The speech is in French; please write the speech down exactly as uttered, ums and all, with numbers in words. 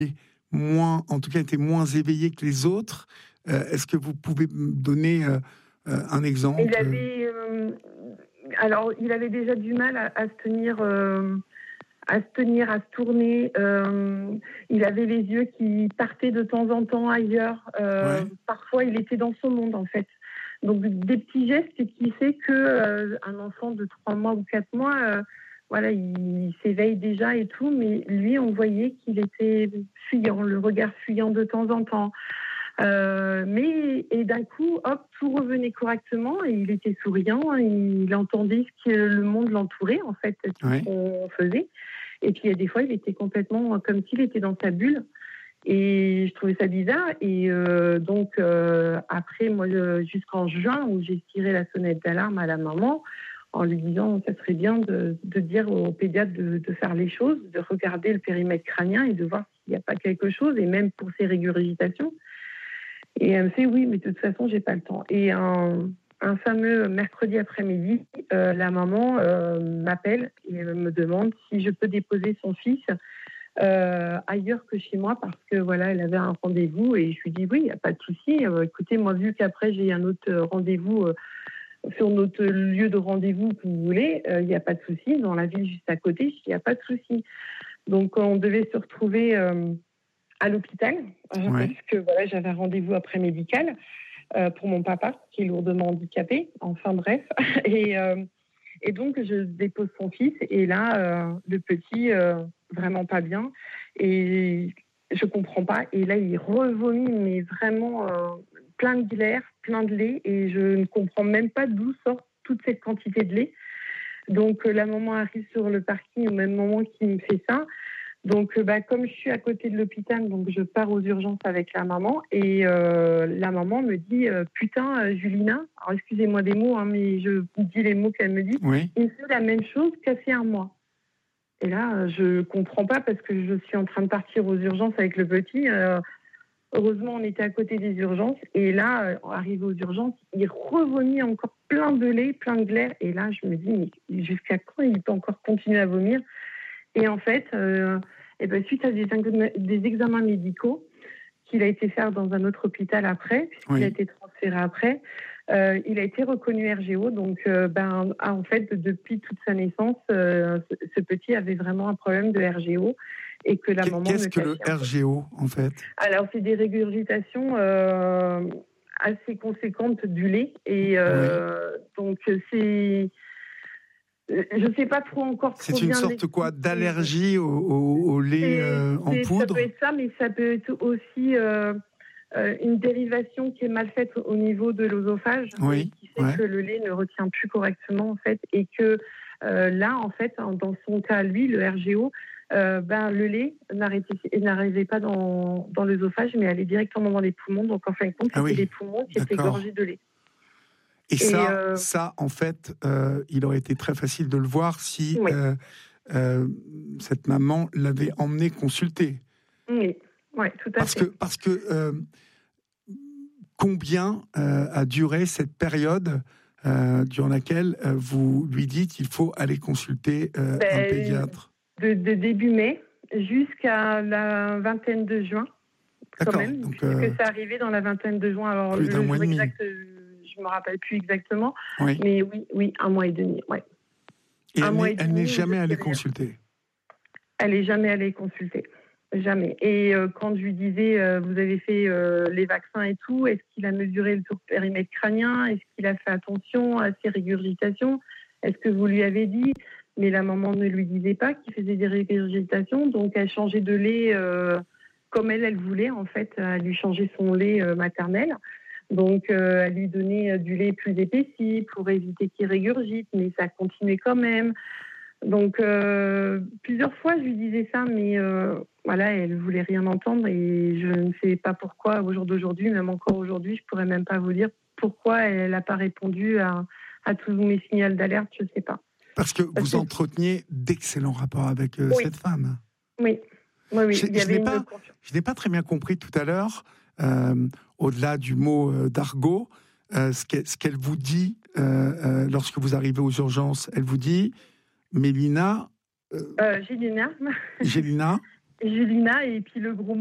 moins, en tout cas, était moins éveillé que les autres. Euh, est-ce que vous pouvez me donner euh, euh, un exemple? Il avait, euh, alors, il avait déjà du mal à, à se tenir, euh, à se tenir, à se tourner. Euh, il avait les yeux qui partaient de temps en temps ailleurs. Euh, Ouais. Parfois, il était dans son monde, en fait. Donc, des petits gestes qui fait que euh, un enfant de trois mois ou quatre mois, euh, voilà, il, il s'éveille déjà et tout, mais lui, on voyait qu'il était fuyant, le regard fuyant de temps en temps. Euh, mais et d'un coup, hop, tout revenait correctement et il était souriant, il entendait ce que le monde l'entourait, en fait, tout Ouais. ce qu'on faisait. Et puis, il y a des fois, il était complètement comme s'il était dans sa bulle. Et je trouvais ça bizarre. Et euh, donc, euh, après, moi, je- jusqu'en juin, où j'ai tiré la sonnette d'alarme à la maman, en lui disant ça serait bien de, de dire au pédiatre de, de faire les choses, de regarder le périmètre crânien et de voir s'il n'y a pas quelque chose, et même pour ses régurgitations. Et elle me fait oui, mais de toute façon, j'ai pas le temps. Et un, un fameux mercredi après-midi, euh, la maman euh, m'appelle et me demande si je peux déposer son fils euh, ailleurs que chez moi parce que voilà, elle avait un rendez-vous et je lui dis oui, il n'y a pas de souci. Euh, écoutez, moi, vu qu'après j'ai un autre rendez-vous euh, sur notre lieu de rendez-vous que vous voulez, il euh, n'y a pas de souci. Dans la ville juste à côté, il n'y a pas de souci. Donc, on devait se retrouver euh, à l'hôpital euh, Ouais. parce que voilà, j'avais un rendez-vous après-médical euh, pour mon papa qui est lourdement handicapé. Enfin bref, et euh, et donc je dépose son fils et là euh, le petit euh, vraiment pas bien et je comprends pas et là il revomit mais vraiment euh, plein de glaire, plein de lait et je ne comprends même pas d'où sort toute cette quantité de lait. Donc euh, la maman arrive sur le parking au même moment qu'il me fait ça. Donc, bah, comme je suis à côté de l'hôpital, donc je pars aux urgences avec la maman et euh, la maman me dit euh, putain, euh, Julina, alors excusez-moi des mots, hein, mais je vous dis les mots qu'elle me dit. Oui. Il me fait la même chose qu'il y a un mois. Et là, je comprends pas parce que je suis en train de partir aux urgences avec le petit. Euh, heureusement, on était à côté des urgences et là, euh, arrivé aux urgences, il revomit encore plein de lait, plein de glaire. Et là, je me dis mais jusqu'à quand il peut encore continuer à vomir? Et en fait, euh, et ben, suite à des, des examens médicaux qu'il a été faire dans un autre hôpital après, puisqu'il Oui. a été transféré après, euh, il a été reconnu R G O. Donc, euh, ben, en fait, depuis toute sa naissance, euh, ce, ce petit avait vraiment un problème de R G O et que la maman Qu'est-ce me que le cachait. R G O, en fait? Alors, c'est des régurgitations euh, assez conséquentes du lait. Et euh, oui. Donc, c'est... Je ne sais pas trop encore trop C'est une bien sorte quoi d'allergie au, au, au lait euh, en poudre? Ça peut être ça, mais ça peut être aussi euh, euh, une dérivation qui est mal faite au niveau de l'œsophage, oui, qui fait ouais. que le lait ne retient plus correctement en fait, et que euh, là en fait, dans son cas lui, le R G O, euh, ben le lait n'arrivait pas dans, dans l'œsophage, mais allait directement dans les poumons. Donc en fin de compte, c'était ah oui, les poumons qui étaient gorgés de lait. Et, et ça, euh... ça, en fait, euh, il aurait été très facile de le voir si oui. euh, euh, cette maman l'avait emmené consulter. Oui, ouais, tout à parce fait. Que, parce que euh, combien euh, a duré cette période euh, durant laquelle euh, vous lui dites qu'il faut aller consulter euh, ben, un pédiatre? de, de début mai jusqu'à la vingtaine de juin. Quand même, donc, puisque euh, ça arrivait dans la vingtaine de juin. Alors, plus le d'un mois jour et demi. exact, je ne me rappelle plus exactement. Oui. Mais oui, oui, un mois et demi. Ouais. Et un elle, elle n'est jamais allée consulter? Elle n'est jamais allée consulter. Jamais. Et euh, quand je lui disais, euh, vous avez fait euh, les vaccins et tout, est-ce qu'il a mesuré le périmètre crânien? Est-ce qu'il a fait attention à ses régurgitations? Est-ce que vous lui avez dit? Mais la maman ne lui disait pas qu'il faisait des régurgitations. Donc, elle changeait de lait... Euh, comme elle, elle voulait, en fait, à lui changer son lait euh, maternel. Donc, euh, à lui donner euh, du lait plus épaissi pour éviter qu'il régurgite, mais ça continuait quand même. Donc, euh, plusieurs fois, je lui disais ça, mais euh, voilà, elle ne voulait rien entendre et je ne sais pas pourquoi, au jour d'aujourd'hui, même encore aujourd'hui, je ne pourrais même pas vous dire pourquoi elle n'a pas répondu à, à tous mes signaux d'alerte, je ne sais pas. Parce que Parce vous que... entreteniez d'excellents rapports avec euh, oui. cette femme. Oui. Oui, oui. Je, Il y je avait n'ai une... pas, je n'ai pas très bien compris tout à l'heure, euh, au-delà du mot euh, d'argot, euh, ce, qu'elle, ce qu'elle vous dit euh, euh, lorsque vous arrivez aux urgences. Elle vous dit, Mélina... Euh, euh, Gélina. Gélina. Julina et puis le gros